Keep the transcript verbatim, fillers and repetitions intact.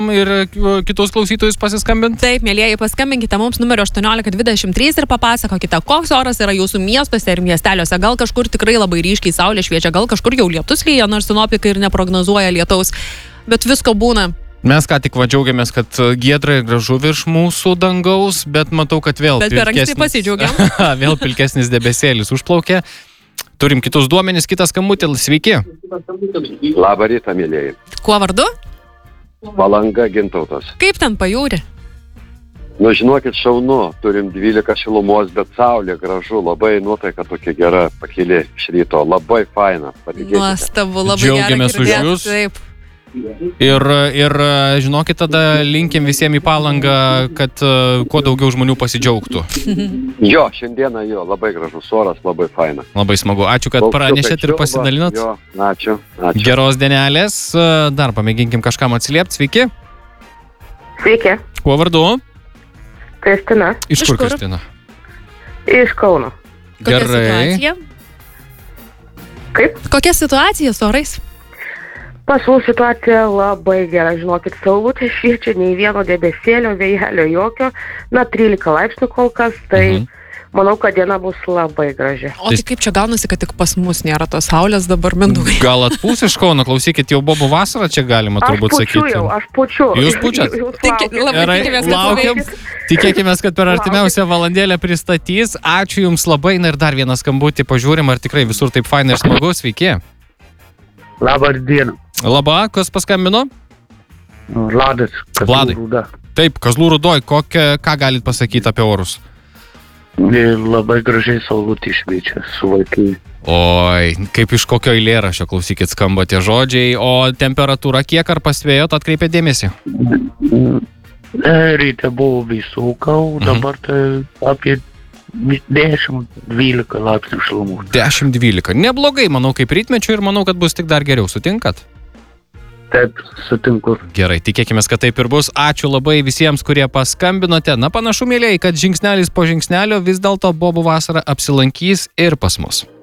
ir kitus klausytojus pasiskambinti. Taip, mėlieji, paskambinkite mums numeriu aštuoniolika dvidešimt trys ir papasakokite, koks oras yra jūsų miestuose ir miesteliuose. Gal kažkur tikrai labai ryškiai saulė šviečia, gal kažkur jau lietus lyja, nors sinoptikai ir neprognozuoja lietaus, bet visko būna. Mes ką tik va džiaugiamės, kad giedra ir gražu virš mūsų dangaus, bet matau, kad vėl bet per anksti pasidžiaugiam. Vėl pilkesnis debesėlis užplaukė. Turim kitus duomenis, kitas skambutį. Sveiki. Labą rytą, mėlėjai. Kuo vardu? Palanga Gintautas. Kaip ten pajūri? Nu, žinokit, šaunu, turim dvylika šilumos, bet saulė gražu, labai nuotaika tokia gera, pakili iš ryto, labai faina. Patikėkite. Nuostabu, labai džiaugiamės už jūs. Taip. Ir, ir žinokit, tada linkim visiems į Palangą, kad uh, kuo daugiau žmonių pasidžiaugtų. Jo, šiandieną jo, labai gražus oras, labai faina. Labai smagu. Ačiū, kad pranešėt ir pasidalinot. Jo, ačiū, ačiū. Geros dienelės. Dar pamėginkim kažkam atsiliepti. Sveiki. Sveiki. Kuo vardu? Kristina. Iš kur, Kristina? Iš Kauno. Kokia Gerai. situacija? Kaip? Kokia situacija su orais? Pas mūsų situacija labai gera, žinokit, saulutė šviečia, nei vieno debesėlio, vėjelio jokio, na, trylika laipsnių kol kas, tai Mhm. manau, kad diena bus labai graži. O tai kaip čia gaunasi, kad tik pas mus nėra tos saulės dabar, Mindaugai? Gal atpūs iš Kauno, klausykit, jau bobų vasarą čia galima turbūt Aš pučiu sakyti. jau, aš pučiu. Jūs pučiat? Jūs Tik- laukiat. labai Gerai, tikimės, kad laukiam. suveiks. Tikėkimės, kad per artimiausią valandėlę pristatys. Ačiū Jums labai. Na ir dar vieną skambutį pažiūrim, ar tikrai visur taip faina ir smagu. Sveiki. Labą dieną. Labą, kas paskambino? Vladas. Vladai. Rūda. Taip, Kazlų Rūdoj, kokią, ką galit pasakyti apie orus? Labai gražiai saulutė šviečia su vaikai. Oi, kaip iš kokio eilėraščio, klausykit, skamba tie žodžiai. O temperatūra kiek ar pasvėjot, atkreipė dėmesį? Ryte buvo visokau, dabar tai apie dešimt dvylika laipsnių šilumos. dešimt dvylika. Neblogai, manau, kaip rytmečių ir manau, kad bus tik dar geriau. Sutinkat? Taip, sutinku. Gerai, tikėkime, kad taip ir bus. Ačiū labai visiems, kurie paskambinote. Na, panašu, mėlėjai, kad žingsnelis po žingsnelio vis dėlto bobų vasara apsilankys ir pas mus.